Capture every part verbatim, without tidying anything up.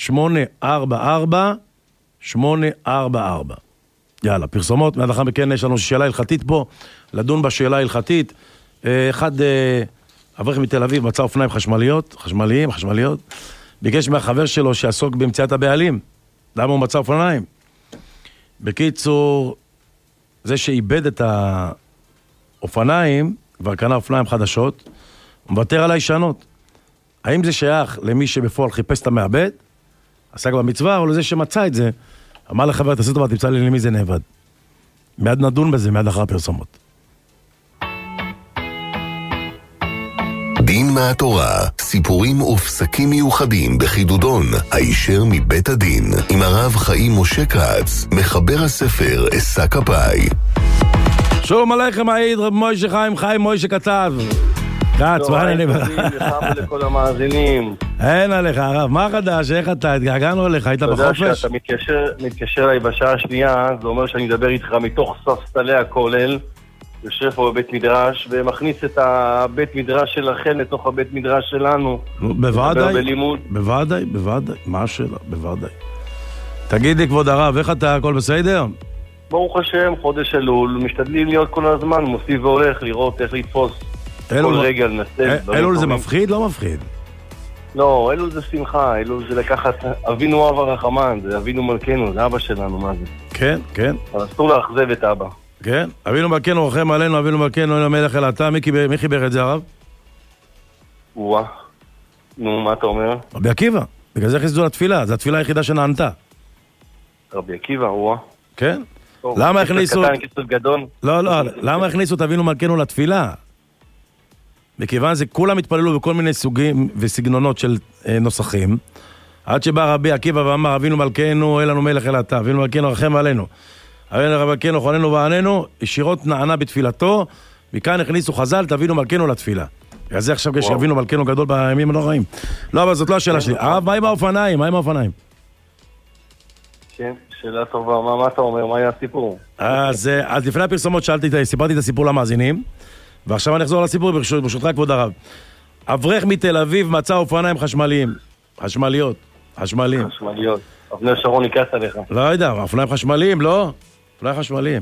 שמונה ארבע ארבע שמונה ארבע ארבע. יאללה, פרסומות, מיד אחר מכן יש לנו שאלה הלכתית פה, לדון בשאלה הלכתית. אחד אברך מתל אביב מצא אופניים חשמליות, חשמליים, חשמליות, ביקש מהחבר שלו שיעסוק במציאת הבעלים. למה הוא מצא אופניים? בקיצור, זה שאיבד את האופניים, כבר קנה אופניים חדשות, הוא מוותר על הישנות. האם זה שייך למי שבפועל חיפש את המעבד, עסק במצווה, או לזה שמצא את זה, אמר לחבר, תעשה טובה, תמצא לי למי זה נאבד. מיד נדון בזה, מיד אחר הפרסומות. דין מהתורה, סיפורים ופסקים מיוחדים בחידודון, הישר מבית הדין, עם הרב חיים משה כץ, מחבר הספר עשה כפי. שלום עליכם העיד, רב מוישה חיים, חיים מוישה כתב. כץ, מה אני נברח? לחם לכל המאזינים. אין עליך, הרב, מה חדש? איך אתה? התגעגענו עליך, היית בחופש? אתה יודע שאתה מתקשר, מתקשר אליי בשעה השנייה, זה אומר שאני מדבר איתך מתוך ספסלי הכולל, יושב פה בבית מדרש, ומכניס את הבית מדרש שלכם לתוך הבית מדרש שלנו. בוודאי, בוודאי, בוודאי, מה השאלה? בוודאי. תגיד לי, כבוד הרב, איך אתה? הכל בסדר? ברוך השם, חודש אלול, משתדלים להיות כל הזמן, מוסיף והולך, לראות איך לתפוס כל רגע לנסה. אלול זה מפחיד? לא מפחיד. לא, אלול זה שמחה, אלול זה לקחת, אבינו אב הרחמן, זה אבינו מלכנו, זה אבא שלנו, מה זה? כן, כן. אבל אסור לאכזב את אבא. כן, אבינו מלכנו רחם עלינו, אבינו מלכנו, אין המלך אלא אתה. מי חיבר את זה, הרב? וואה, נו, מה אתה אומר? רבי עקיבא, בגלל זה חיסדו לתפילה, זו התפילה היחידה שנענתה. רבי עקיבא, וואה. כן? למה הכניסו... קטן, קיצור גדול. לא, לא, למה הכניסו את אבינו מלכנו לתפילה? מכיוון זה כולם התפללו בכל מיני סוגים וסגנונות של נוסחים, עד שבא רבי עקיבא ואמר, אבינו מלכנו, אין לנו מלך אלא אתה, אבינו מלכנו רחם עלינו. אבינו מלכנו חוננו ועננו, ישירות נענה בתפילתו, מכאן הכניסו חז"ל, תבינו מלכנו לתפילה. אז זה עכשיו יש אבינו מלכנו גדול בימים הנוראים. לא, אבל זאת לא השאלה שלי. הרב, מה עם האופניים? מה עם האופניים? כן, שאלה טובה. מה, מה אתה אומר? מה היה הסיפור? אז, אז לפני הפרסומות שאלתי, סיפרתי את הסיפור למאזינים, ועכשיו אני אחזור לסיפור ברשותך, כבוד הרב. אברך מתל אביב מצא אופניים חשמליים. חשמליות. חשמליים. חשמליות. אבנר שרון יקס עליך. לא יודע, אופניים חשמליים, לא? אופניים חשמליים.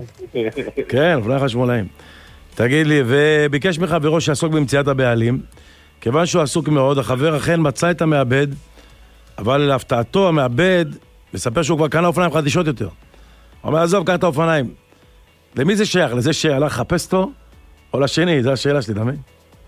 כן, אופניים חשמליים. תגיד לי, וביקש מחברו שעסוק במציאת הבעלים, כיוון שהוא עסוק מאוד, החבר אכן מצא את המעבד, אבל להפתעתו המעבד מספר שהוא כבר קנה אופניים חדישות יותר. הוא אומר, עזוב, קח את האופניים. למי זה שייך? לזה שהלך לחפש אותו? או לשני? זו השאלה שלי, דמי.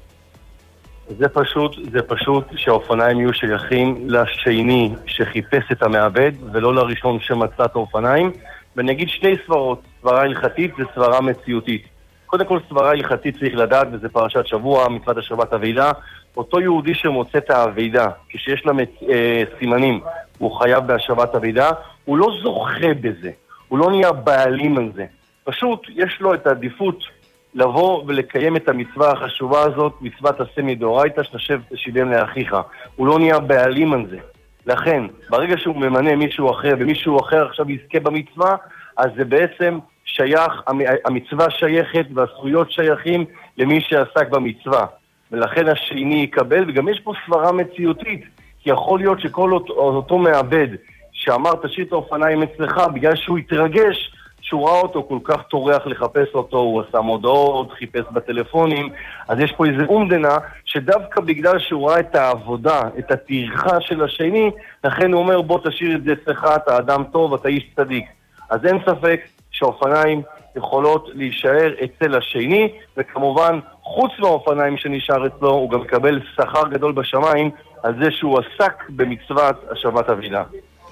זה פשוט, זה פשוט שהאופניים יהיו שייכים לשני שחיפש את המעבד, ולא לראשון שמצא את האופניים. ואני אגיד שני סברות, סברה הלכתית וסברה מציאותית. קודם כל סברה הלכתית צריך לדעת, וזה פרשת שבוע, מצוות השבת הוועידה. אותו יהודי שמוצא את הוועידה, כשיש לה אה, סימנים, הוא חייב בהשבת הוועידה, הוא לא זוכה בזה, הוא לא נהיה בעלים על זה. פשוט יש לו את העדיפות לבוא ולקיים את המצווה החשובה הזאת, מצוות עשה מדאורייתא, שתשב תשיבם לאחיך. הוא לא נהיה בעלים על זה. לכן, ברגע שהוא ממנה מישהו אחר, ומישהו אחר עכשיו יזכה במצווה, אז זה בעצם שייך, המצווה שייכת והזכויות שייכים למי שעסק במצווה. ולכן השני יקבל, וגם יש פה סברה מציאותית, כי יכול להיות שכל אותו, אותו מעבד שאמר תשאיר את האופניים אצלך, בגלל שהוא התרגש, שהוא ראה אותו כל כך טורח לחפש אותו, הוא עשה מודעות, חיפש בטלפונים, אז יש פה איזה אומדנה שדווקא בגלל שהוא ראה את העבודה, את התירחה של השני, לכן הוא אומר בוא תשאיר את זה אצלך, אתה אדם טוב, אתה איש צדיק. אז אין ספק שהאופניים יכולות להישאר אצל השני, וכמובן חוץ מהאופניים שנשאר אצלו, הוא גם מקבל שכר גדול בשמיים על זה שהוא עסק במצוות השבת הוועידה.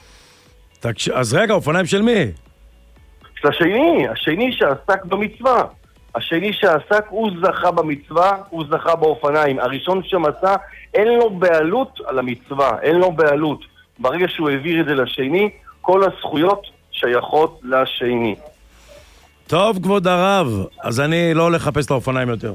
אז רגע, אופניים של מי? של השני, השני שעסק במצווה. השני שעסק, הוא זכה במצווה, הוא זכה באופניים. הראשון שמצא, אין לו בעלות על המצווה, אין לו בעלות. ברגע שהוא העביר את זה לשני, כל הזכויות שייכות לשני. טוב, כבוד הרב, אז אני לא הולך לחפש את האופניים יותר.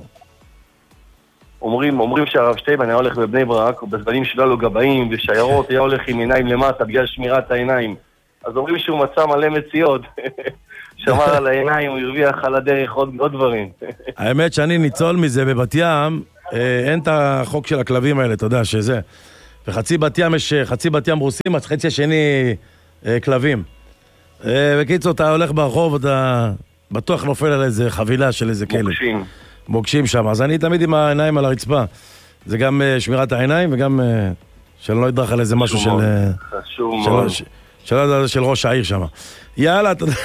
אומרים, אומרים שהרב שטיימן היה הולך בבני ברק, ובזמנים שלו לו גבאים ושיירות, היה הולך עם עיניים למטה בגלל שמירת העיניים. אז אומרים שהוא מצא מלא מציאות. שמר על העיניים, הוא הרוויח על הדרך עוד, עוד דברים. האמת שאני ניצול מזה בבת ים, אין את החוק של הכלבים האלה, אתה יודע שזה. וחצי בת ים יש, חצי בת ים רוסים, אז חצי השני אה, כלבים. אה, בקיצור, אתה הולך ברחוב, אתה בטוח נופל על איזה חבילה של איזה כלב. מוקשים. מוקשים שם, אז אני תמיד עם העיניים על הרצפה. זה גם אה, שמירת העיניים, וגם אה, שלא לא ידרך על איזה משהו של... חשוב של, מאוד. של, של, של ראש העיר שם. יאללה, תודה.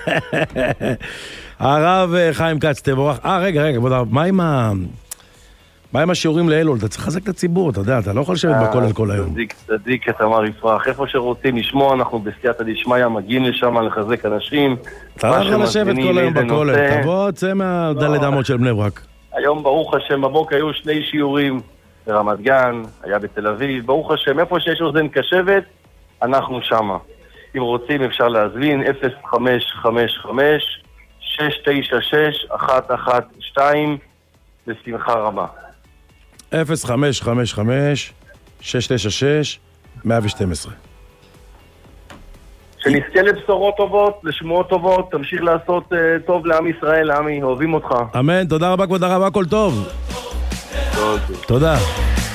הרב חיים כץ, תבורך. אה, רגע, רגע, בוא, מה עם ה... מה עם השיעורים לאלול? אתה צריך לחזק את הציבור, אתה יודע, אתה לא יכול לשבת בכולל כל היום. צדיק, צדיק, את אמר יפרח. איפה שרוצים לשמוע, אנחנו בסייעתא דשמיא מגיעים לשם לחזק אנשים. אתה לא יכול לשבת כל היום בכולל, תבוא, צא מהדלת אמות של בני ברק. היום, ברוך השם, בבוקר היו שני שיעורים ברמת גן, היה בתל אביב. ברוך השם, איפה שיש אוזן קשבת, אנחנו שמה. אם רוצים, אפשר להזמין, אפס חמש חמש חמש שש תשע שש אחת אחת שתיים, בשמחה רבה. אפס חמש חמש חמש שש תשע שש מאה ושתים עשרה. שנזכה לבשורות טובות, לשמועות טובות, תמשיך לעשות uh, טוב לעם ישראל, לעמי, אוהבים אותך. אמן, תודה רבה, כבוד הרב, הכל טוב. טוב. תודה.